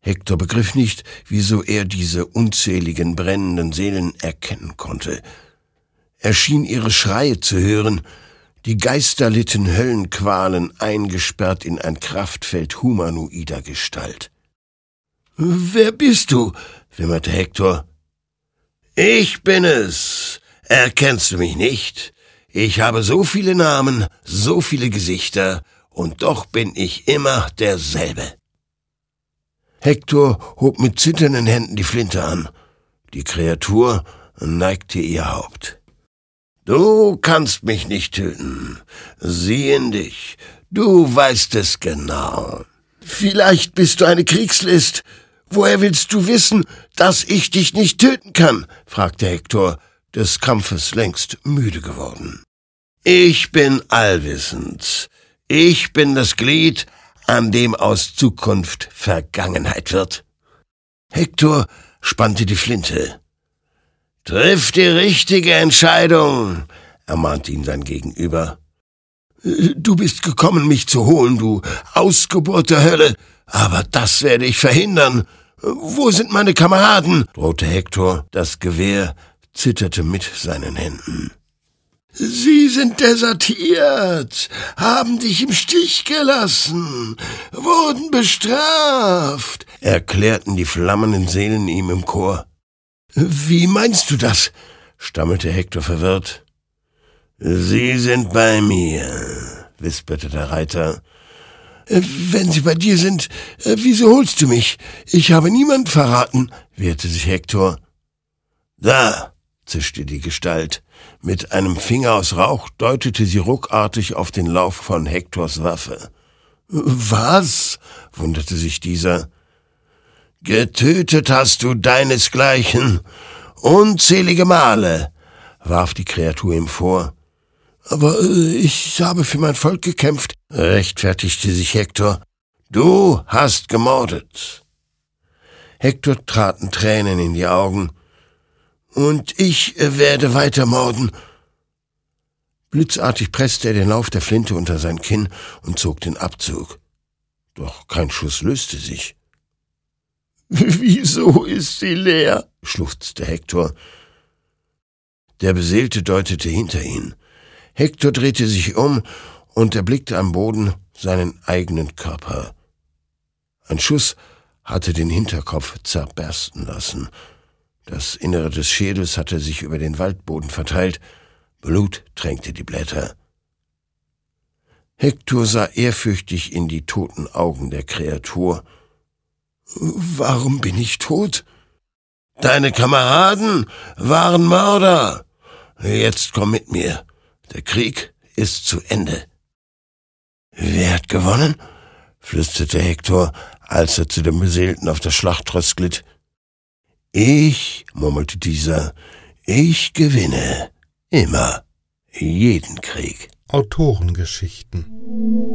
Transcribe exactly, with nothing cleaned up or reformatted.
Hektor begriff nicht, wieso er diese unzähligen brennenden Seelen erkennen konnte. Er schien ihre Schreie zu hören. Die Geister litten Höllenqualen, eingesperrt in ein Kraftfeld humanoider Gestalt. »Wer bist du?« wimmerte Hektor. »Ich bin es. Erkennst du mich nicht? Ich habe so viele Namen, so viele Gesichter, und doch bin ich immer derselbe.« Hektor hob mit zitternden Händen die Flinte an. Die Kreatur neigte ihr Haupt. »Du kannst mich nicht töten. Sieh in dich. Du weißt es genau.« »Vielleicht bist du eine Kriegslist. Woher willst du wissen, dass ich dich nicht töten kann?« fragte Hektor, des Kampfes längst müde geworden. »Ich bin allwissend. Ich bin das Glied, an dem aus Zukunft Vergangenheit wird.« Hektor spannte die Flinte. »Triff die richtige Entscheidung«, ermahnte ihn sein Gegenüber. »Du bist gekommen, mich zu holen, du Ausgeburt der Hölle, aber das werde ich verhindern. Wo sind meine Kameraden?« drohte Hektor. Das Gewehr zitterte mit seinen Händen. »Sie sind desertiert, haben dich im Stich gelassen, wurden bestraft«, erklärten die flammenden Seelen ihm im Chor. »Wie meinst du das?« stammelte Hektor verwirrt. »Sie sind bei mir«, wisperte der Reiter. »Wenn sie bei dir sind, wieso holst du mich? Ich habe niemand verraten«, wehrte sich Hektor. »Da«, zischte die Gestalt. Mit einem Finger aus Rauch deutete sie ruckartig auf den Lauf von Hektors Waffe. »Was?« wunderte sich dieser. »Getötet hast du deinesgleichen, unzählige Male«, warf die Kreatur ihm vor. »Aber äh, ich habe für mein Volk gekämpft«, rechtfertigte sich Hektor. »Du hast gemordet.« Hektor traten Tränen in die Augen. »Und ich äh, werde weiter morden.« Blitzartig presste er den Lauf der Flinte unter sein Kinn und zog den Abzug. Doch kein Schuss löste sich. »Wieso ist sie leer?« schluchzte Hektor. Der Beseelte deutete hinter ihn. Hektor drehte sich um und erblickte am Boden seinen eigenen Körper. Ein Schuss hatte den Hinterkopf zerbersten lassen. Das Innere des Schädels hatte sich über den Waldboden verteilt. Blut tränkte die Blätter. Hektor sah ehrfürchtig in die toten Augen der Kreatur. »Warum bin ich tot?« »Deine Kameraden waren Mörder. Jetzt komm mit mir. Der Krieg ist zu Ende.« »Wer hat gewonnen?« flüsterte Hektor, als er zu dem Beseelten auf das Schlachtross glitt. »Ich«, murmelte dieser, »ich gewinne. Immer. Jeden Krieg.« Autorengeschichten